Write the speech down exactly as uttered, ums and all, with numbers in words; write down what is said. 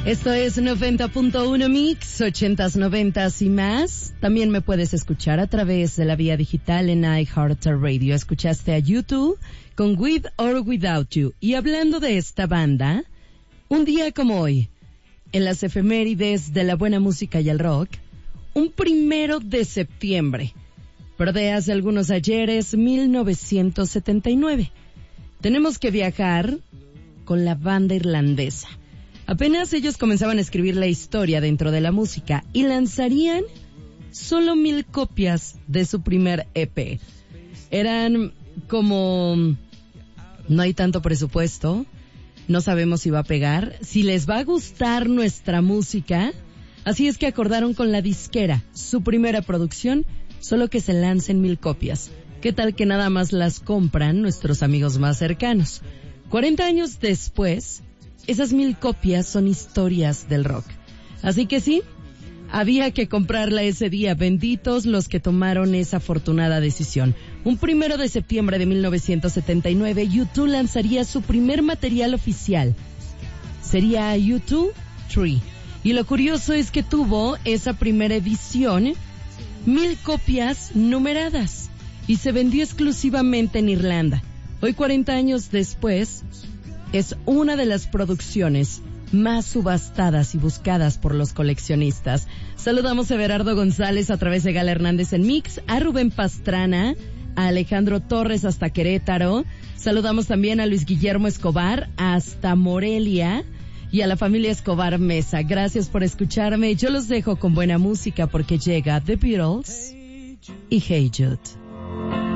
Esto es noventa punto uno Mix, ochentas, noventas y más. También me puedes escuchar a través de la vía digital en iHeartRadio. Escuchaste a YouTube con With or Without You. Y hablando de esta banda, un día como hoy, en las efemérides de la buena música y el rock, un primero de septiembre, pero de hace algunos ayeres, mil novecientos setenta y nueve, tenemos que viajar con la banda irlandesa. Apenas ellos comenzaban a escribir la historia dentro de la música y lanzarían solo mil copias de su primer E P. Eran como, no hay tanto presupuesto, no sabemos si va a pegar, si les va a gustar nuestra música, así es que acordaron con la disquera, su primera producción, solo que se lancen mil copias. ¿Qué tal que nada más las compran nuestros amigos más cercanos? cuarenta años después, esas mil copias son historias del rock. Así que sí, había que comprarla ese día. Benditos los que tomaron esa afortunada decisión. Un primero de septiembre de mil novecientos setenta y nueve, U dos lanzaría su primer material oficial. Sería U dos tres. Y lo curioso es que tuvo esa primera edición mil copias numeradas y se vendió exclusivamente en Irlanda. Hoy, cuarenta años después, es una de las producciones más subastadas y buscadas por los coleccionistas. Saludamos a Everardo González a través de Gala Hernández en Mix, a Rubén Pastrana, a Alejandro Torres hasta Querétaro. Saludamos también a Luis Guillermo Escobar hasta Morelia y a la familia Escobar Mesa. Gracias por escucharme. Yo los dejo con buena música porque llega The Beatles y Hey Jude.